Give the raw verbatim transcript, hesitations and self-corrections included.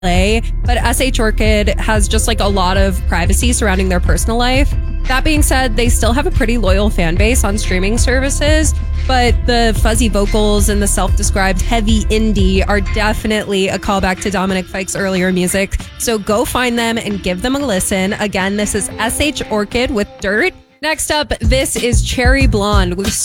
L A, but S H Orchid has just like a lot of privacy surrounding their personal life. That being said, they still have a pretty loyal fan base on streaming services, but the fuzzy vocals and the self-described heavy indie are definitely a callback to Dominic Fike's earlier music. So go find them and give them a listen. Again, this is S H Orchid with Dirt. Next up, this is Cherry Blonde with